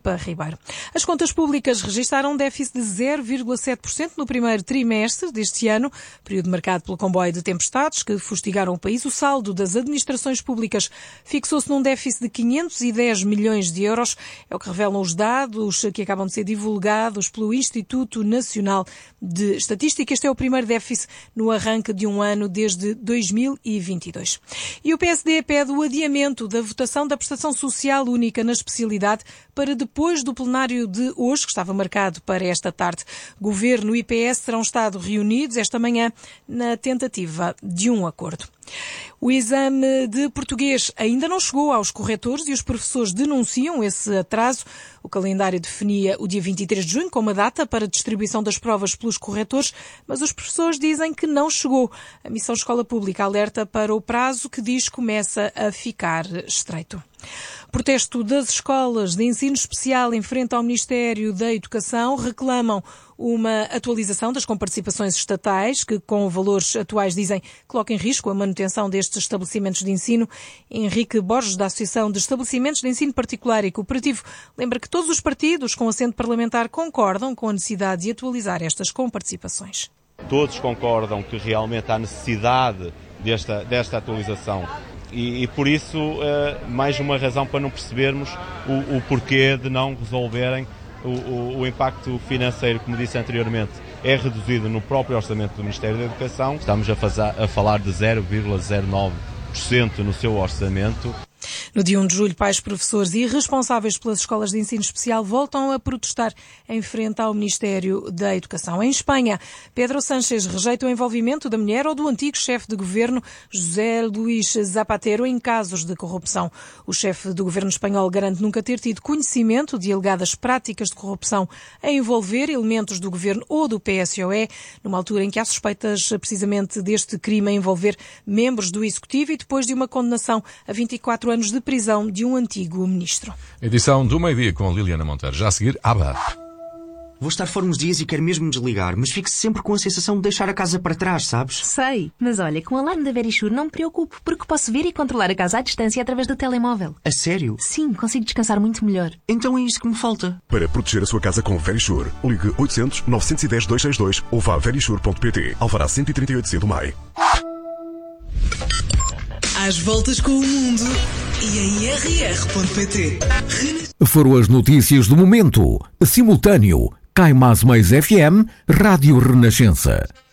Filipa Ribeiro. As contas públicas registaram um déficit de 0,7% no primeiro trimestre deste ano, período marcado pelo comboio de tempestades que fustigaram o país. O saldo das administrações públicas fixou-se num déficit de 510 milhões de euros. É o que revelam os dados que acabam de ser divulgados pelo Instituto Nacional de Estatística. Este é o primeiro déficit no arranque de um ano desde 2022. E o PSD pede o adiamento da votação da prestação social única na especialidade para depois do plenário de hoje, que estava marcado para esta tarde. Governo e PS terão estado reunidos esta manhã na tentativa de um acordo. O exame de português ainda não chegou aos corretores e os professores denunciam esse atraso. O calendário definia o dia 23 de junho como a data para a distribuição das provas pelos corretores, mas os professores dizem que não chegou. A Missão Escola Pública alerta para o prazo que diz começa a ficar estreito. Protesto das escolas de ensino especial em frente ao Ministério da Educação reclamam uma atualização das comparticipações estatais que, com valores atuais, dizem coloca em risco a manutenção destes estabelecimentos de ensino. Henrique Borges, da Associação de Estabelecimentos de Ensino Particular e Cooperativo, lembra que todos os partidos com assento parlamentar concordam com a necessidade de atualizar estas comparticipações. Todos concordam que realmente há necessidade desta atualização. E por isso, mais uma razão para não percebermos o porquê de não resolverem o impacto financeiro, como disse anteriormente, é reduzido no próprio orçamento do Ministério da Educação. Estamos a falar de 0,09% no seu orçamento. No dia 1 de julho, pais, professores e responsáveis pelas escolas de ensino especial voltam a protestar em frente ao Ministério da Educação. Em Espanha, Pedro Sánchez rejeita o envolvimento da mulher ou do antigo chefe de governo, José Luís Zapatero, em casos de corrupção. O chefe do governo espanhol garante nunca ter tido conhecimento de alegadas práticas de corrupção a envolver elementos do governo ou do PSOE, numa altura em que há suspeitas precisamente deste crime a envolver membros do Executivo e depois de uma condenação a 24 anos de prisão de um antigo ministro. Edição do meio-dia com a Liliana Monteiro. Já a seguir, ABBA. Vou estar fora uns dias e quero mesmo desligar, mas fico sempre com a sensação de deixar a casa para trás, sabes? Sei, mas olha, com o alarme da Verisure não me preocupo, porque posso ver e controlar a casa à distância através do telemóvel. A sério? Sim, consigo descansar muito melhor. Então é isso que me falta. Para proteger a sua casa com Verisure, ligue 800 910 262 ou vá a verisure.pt. Alvará 138 do Maio. Às voltas com o mundo e em rr.pt. Foram as notícias do momento. Simultâneo. Cai Mais FM, Rádio Renascença.